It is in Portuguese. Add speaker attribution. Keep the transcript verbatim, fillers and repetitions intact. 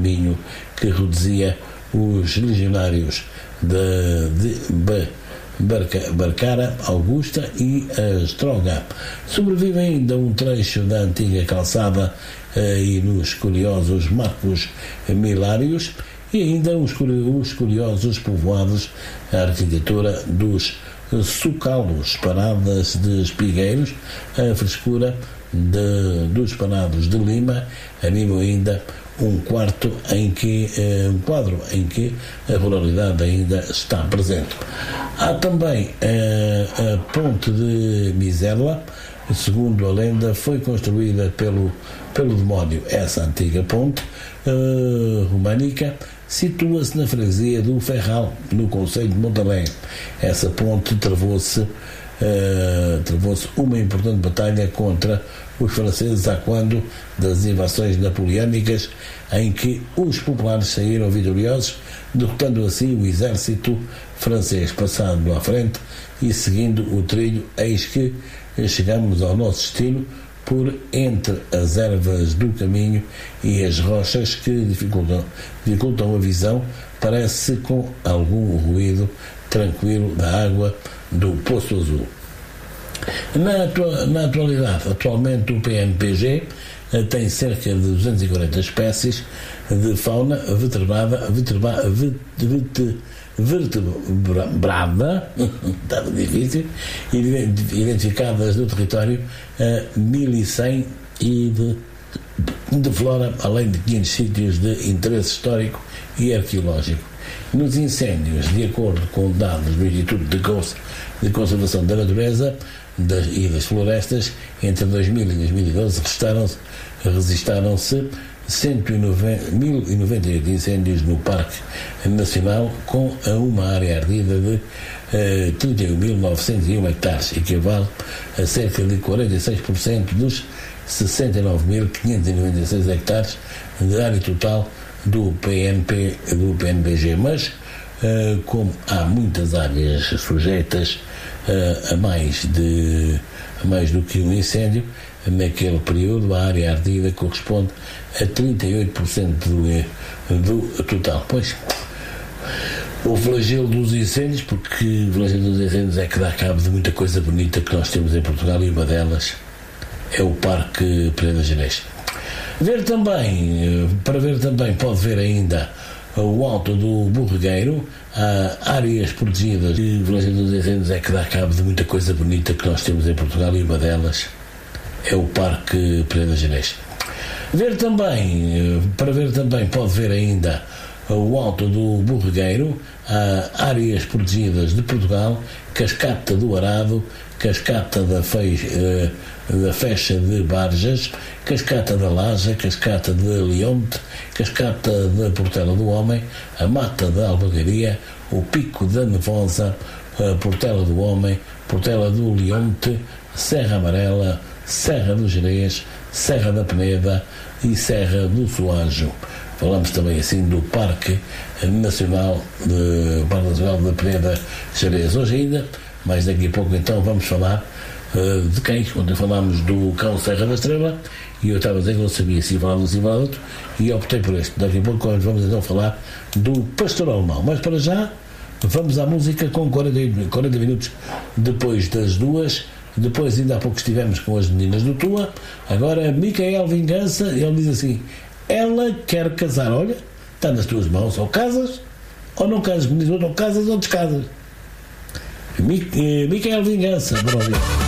Speaker 1: caminho que reduzia os legionários de, de, de Barca, Barcara, Augusta e uh, Stroga. Sobrevive ainda um trecho da antiga calçada uh, e nos curiosos marcos milários e ainda os, os curiosos povoados, a arquitetura dos socalos, paradas de espigueiros, a frescura de, dos parados de Lima animam ainda um quarto em que um quadro em que a ruralidade ainda está presente. Há também a, a ponte de Misela, segundo a lenda, foi construída pelo, pelo demónio. Essa antiga ponte uh, românica situa-se na freguesia do Ferral, no concelho de Montalegre. Essa ponte travou-se uh, travou-se uma importante batalha contra os franceses a quando das invasões napoleónicas, em que os populares saíram vitoriosos, derrotando assim o exército francês. Passando à frente e seguindo o trilho, eis que chegamos ao nosso destino por entre as ervas do caminho e as rochas que dificultam, dificultam a visão, parece com algum ruído tranquilo da água do Poço Azul. Na, atua, na atualidade, atualmente o P N P G tem cerca de duzentas e quarenta espécies de fauna vertebrada, vertebrada, vertebrada, vertebrada estava difícil, identificadas no território a mil e cem e de, de flora, além de quinhentos sítios de interesse histórico e arqueológico. Nos incêndios, de acordo com dados do Instituto de, Cons- de Conservação da Natureza das, e das Florestas, entre dois mil e dois mil e doze registaram-se, registaram-se cento e noventa e oito incêndios no Parque Nacional, com uma área ardida de eh, trinta e um mil novecentos e um hectares, equivale a cerca de quarenta e seis por cento dos sessenta e nove mil quinhentos e noventa e seis hectares de área total do P N P, do P N P G, mas uh, como há muitas áreas sujeitas uh, a, mais de, a mais do que um incêndio, naquele período a área ardida corresponde a trinta e oito por cento do, do total. Pois, o flagelo dos incêndios, porque o flagelo dos incêndios é que dá cabo de muita coisa bonita que nós temos em Portugal, e uma delas é o Parque Pereira Gerês. Ver também, para ver também, pode ver ainda o Alto do Borregueiro, áreas protegidas, e o flagelo dos incêndios é que dá cabo de muita coisa bonita que nós temos em Portugal, e uma delas é o Parque Pereira Gerês. Ver também, para ver também, pode ver ainda o Alto do Borregueiro, áreas protegidas de Portugal, Cascata do Arado, Cascata da, Feix, da Fecha de Barjas, Cascata da Laja, Cascata de Leonte, Cascata da Portela do Homem, a Mata da Albergaria, o Pico da Nevosa, a Portela do Homem, Portela do Leonte, Serra Amarela, Serra do Gerês, Serra da Peneda e Serra do Soajo. Falamos também assim do Parque Nacional de, Parque Nacional da Peneda Gerês. Hoje ainda, mas daqui a pouco então vamos falar uh, de cães. Ontem falámos do cão Serra da Estrela e eu estava a dizer que não sabia se falava um, se falava outro, e optei por este. Daqui a pouco vamos então falar do pastor alemão. Mas para já vamos à música com quarenta minutos depois das duas. Depois ainda há pouco estivemos com as meninas do Tua. Agora Micael Vingança, ele diz assim: ela quer casar, olha, está nas tuas mãos, ou casas ou não casas, ou não casas ou descasas. Micael Vingança, bora ouvir.